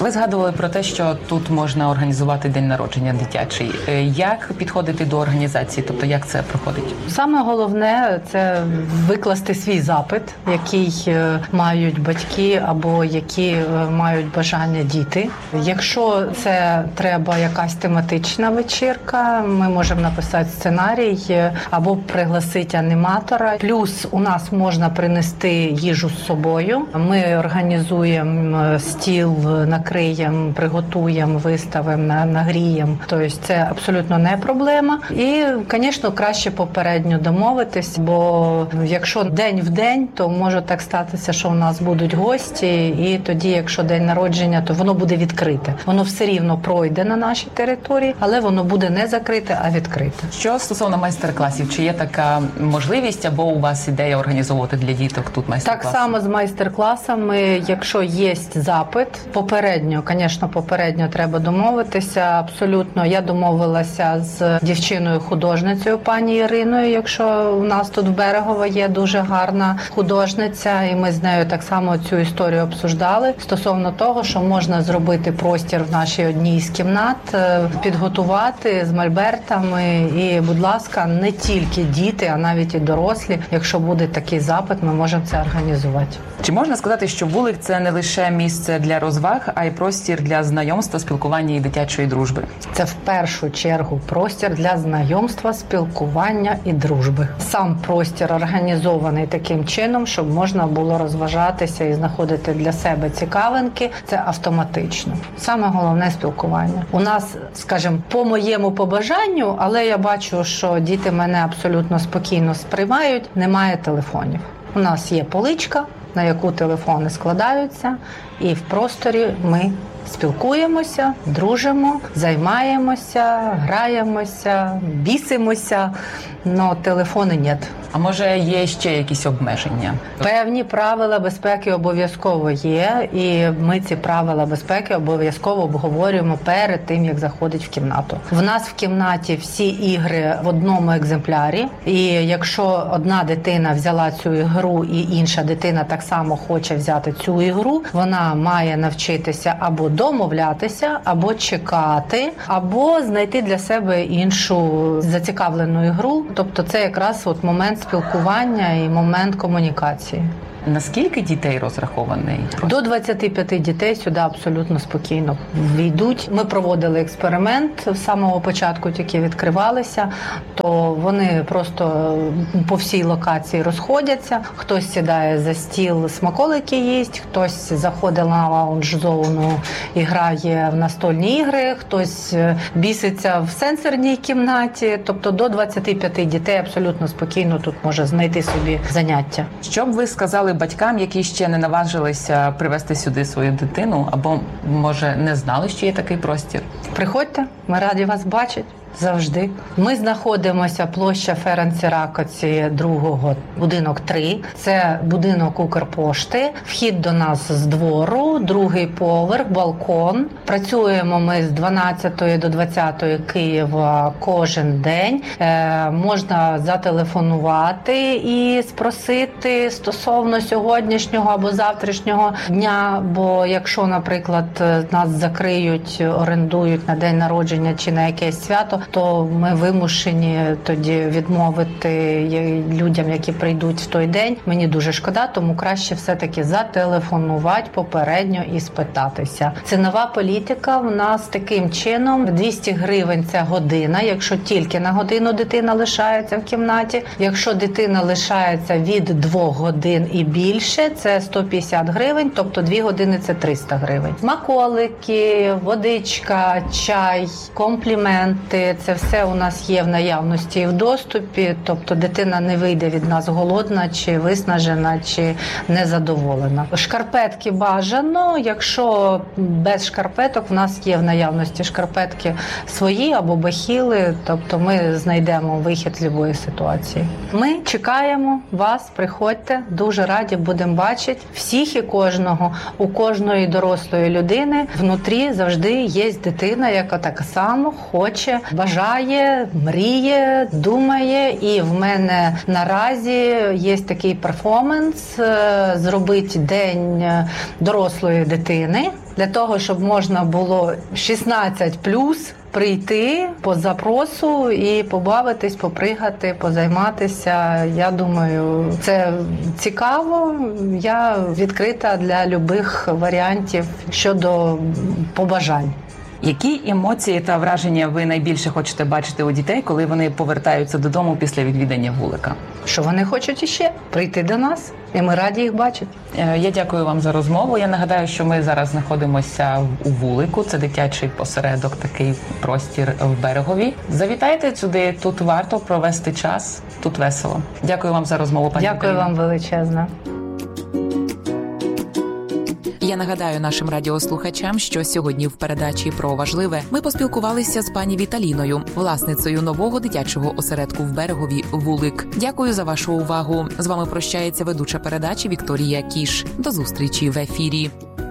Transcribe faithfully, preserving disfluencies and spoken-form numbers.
Ви згадували про те, що тут можна організувати день народження дитячий. Як підходити до організації? Тобто, як це проходить? Саме головне – це викласти свій запит, який мають батьки або які мають бажання діти. Якщо це треба якась тематична вечірка, ми можемо написати сценарій або пригласити аніматора. Плюс у нас можна принести їжу з собою. Ми організуємо стіл, накриємо, приготуємо, виставимо, нагріємо. Тобто це абсолютно не проблема. І, звісно, краще попередньо домовитись, бо якщо день в день, то може так статися, що у нас будуть гості, і тоді, якщо день народження, то воно буде відкрите. Воно все рівно пройде на нашій території, але воно буде не закрите, а відкрите. Що стосовно майстер-класів, чи є така можливість, або у вас ідея організовувати для діток тут майстер-класи? Так само з майстер-класами, якщо є запит, попередньо, звісно, попередньо треба домовитися, абсолютно. Я домовилася з дівчиною-художницею, пані Іриною, якщо у нас тут в Берегово є дуже гарна художниця, і ми з нею так само цю історію обсуждали, стосовно того, що можна зробити простір в нашій одній з кімнат, підготувати з мольбертами, і, будь ласка, не тільки діти, а навіть і дорослі, якщо буде такий запит, ми можемо це організувати. Чи можна сказати, що вулик – це не лише місце для розваг, а й простір для знайомства, спілкування і дитячої дружби? Це в першу чергу простір для знайомства, спілкування і дружби. Сам простір організований таким чином, щоб можна було розважатися і знаходити для себе цікавинки. Це автоматично. Саме головне – спілкування. У нас, скажімо, по моєму побажанню, але я бачу, що діти мене абсолютно спокійно сприймають, немає телефонів. У нас є поличка, на яку телефони складаються, і в просторі ми спілкуємося, дружимо, займаємося, граємося, бісимося, але телефони нет. А може є ще якісь обмеження? Певні правила безпеки обов'язково є, і ми ці правила безпеки обов'язково обговорюємо перед тим, як заходить в кімнату. В нас в кімнаті всі ігри в одному екземплярі, і якщо одна дитина взяла цю ігру і інша дитина так само хоче взяти цю ігру, вона має навчитися або домовлятися, або чекати, або знайти для себе іншу зацікавлену ігру. Тобто це якраз от момент спілкування і момент комунікації. Наскільки дітей розрахований? До двадцяти п'яти дітей сюди абсолютно спокійно війдуть. Ми проводили експеримент з самого початку, тільки відкривалися, то вони просто по всій локації розходяться. Хтось сідає за стіл, смаколики їсть, хтось заходить на лаунж-зону і грає в настольні ігри, хтось біситься в сенсорній кімнаті. Тобто до двадцяти п'яти дітей абсолютно спокійно тут може знайти собі заняття. Що б ви сказали батькам, які ще не наважилися привезти сюди свою дитину, або, може, не знали, що є такий простір? Приходьте, ми раді вас бачити. Завжди. Ми знаходимося площа Ференці Ракоці, другого, будинок три. Це будинок Укрпошти. Вхід до нас з двору, другий поверх, балкон. Працюємо ми з дванадцятої до двадцятої Києва кожен день. Е, можна зателефонувати і спросити стосовно сьогоднішнього або завтрашнього дня, бо якщо, наприклад, нас закриють, орендують на день народження чи на якесь свято, то ми вимушені тоді відмовити людям, які прийдуть в той день. Мені дуже шкода, тому краще все-таки зателефонувати попередньо і спитатися. Цінова політика в нас таким чином: двісті гривень – це година, якщо тільки на годину дитина лишається в кімнаті. Якщо дитина лишається від двох годин і більше, це сто п'ятдесят гривень, тобто дві години – це триста гривень. Смаколики, водичка, чай, компліменти – це все у нас є в наявності і в доступі, тобто дитина не вийде від нас голодна, чи виснажена, чи незадоволена. Шкарпетки бажано, якщо без шкарпеток, в нас є в наявності шкарпетки свої або бахіли, тобто ми знайдемо вихід з будь-якої ситуації. Ми чекаємо вас, приходьте, дуже раді будемо бачити всіх і кожного. У кожної дорослої людини внутрі завжди є дитина, яка так само хоче, бажає бажає, мріє, думає. І в мене наразі є такий перформанс – зробити день дорослої дитини, для того, щоб можна було шістнадцять плюс прийти по запросу і побавитись, попригати, позайматися. Я думаю, це цікаво. Я відкрита для любих варіантів щодо побажань. Які емоції та враження ви найбільше хочете бачити у дітей, коли вони повертаються додому після відвідання вулика? Що вони хочуть іще? Прийти до нас, і ми раді їх бачити. Я дякую вам за розмову. Я нагадаю, що ми зараз знаходимося у вулику. Це дитячий осередок, такий простір в Берегові. Завітайте сюди, тут варто провести час, тут весело. Дякую вам за розмову, пані Дякую Віталіно. вам величезно. Я нагадаю нашим радіослухачам, що сьогодні в передачі про важливе ми поспілкувалися з пані Віталіною, власницею нового дитячого осередку в Берегові «Вулик». Дякую за вашу увагу. З вами прощається ведуча передачі Вікторія Кіш. До зустрічі в ефірі.